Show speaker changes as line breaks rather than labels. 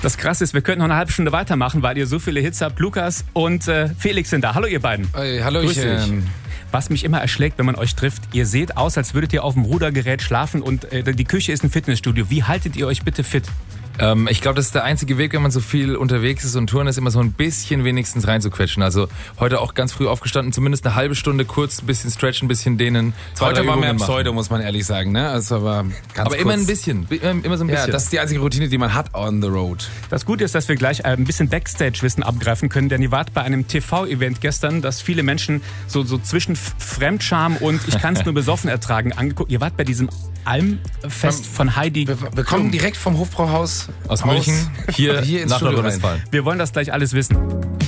Das Krasse ist, wir könnten noch eine halbe Stunde weitermachen, weil ihr so viele Hits habt. Lukas und Felix sind da. Hallo ihr beiden.
Hey, Hallöchen.
Was mich immer erschlägt, wenn man euch trifft, ihr seht aus, als würdet ihr auf dem Rudergerät schlafen und die Küche ist ein Fitnessstudio. Wie haltet ihr euch bitte fit?
Ich glaube, das ist der einzige Weg, wenn man so viel unterwegs ist und touren ist, immer so ein bisschen wenigstens reinzuquetschen. Also heute auch ganz früh aufgestanden, zumindest eine halbe Stunde kurz ein bisschen stretchen, ein bisschen dehnen.
Heute war mehr Pseudo, muss man ehrlich sagen, ne? Also aber
kurz. Immer ein bisschen, immer so ein bisschen.
Ja, das ist die einzige Routine, die man hat on the road.
Das Gute ist, dass wir gleich ein bisschen Backstage-Wissen abgreifen können, denn ihr wart bei einem TV-Event gestern, das viele Menschen so zwischen Fremdscham und ich kann es nur besoffen ertragen angeguckt. Ihr wart bei diesem Almfest von Heidi.
Wir kommen direkt vom Hofbrauhaus
aus München hier
ins
nach
Studio
Nordrhein-Westfalen.
Wir wollen das gleich alles wissen.